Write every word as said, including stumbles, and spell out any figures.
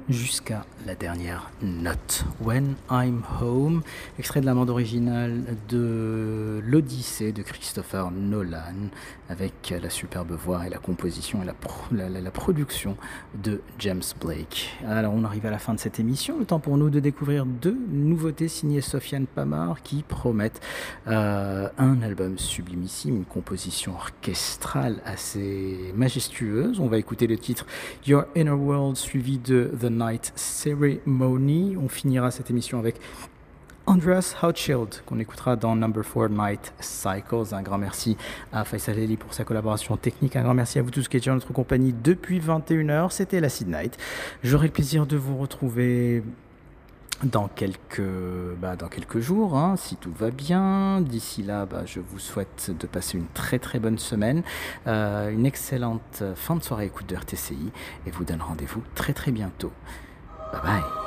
jusqu'à la dernière note. When I'm Home, extrait de la bande originale de l'Odyssée de Christopher Nolan, avec la superbe voix et la composition et la, pro, la, la, la production de James Blake. Alors on arrive à la fin de cette émission, le temps pour nous de découvrir deux nouveautés signées Sofiane Pamar qui promettent euh, un album sublimissime, une composition orchestrale assez majestueuse. On va écouter le titre Your Inner World suivi de The Night Ceremony. On finira cette émission avec Andreas Hochschild, qu'on écoutera dans Number four Night Cycles. Un grand merci à Faisal Eli pour sa collaboration technique. Un grand merci à vous tous qui étiez en notre compagnie depuis vingt et une heures. C'était l'Acid Night. J'aurai le plaisir de vous retrouver dans quelques, bah, dans quelques jours, hein, si tout va bien. D'ici là, bah, je vous souhaite de passer une très très bonne semaine, euh, une excellente fin de soirée écoute de R T C I et vous donne rendez-vous très très bientôt. Bye bye.